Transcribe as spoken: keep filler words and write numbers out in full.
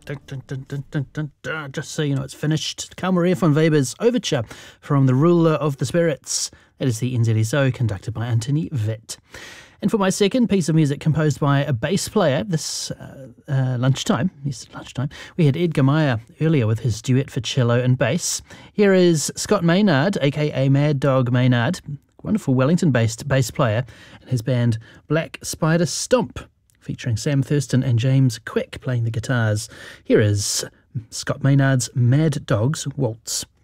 dun, dun, dun, dun, dun, dun, dun. Just so you know, it's finished. Carl Maria von Weber's Overture from The Ruler of the Spirits. That is the N Z S O, conducted by Anthony Witt. And for my second piece of music composed by a bass player, this uh, uh, lunchtime, yes, lunchtime, we had Edgar Meyer earlier with his duet for cello and bass. Here is Scott Maynard, aka Mad Dog Maynard, wonderful Wellington-based bass player, and his band Black Spider Stomp, featuring Sam Thurston and James Quick playing the guitars. Here is Scott Maynard's Mad Dogs Waltz.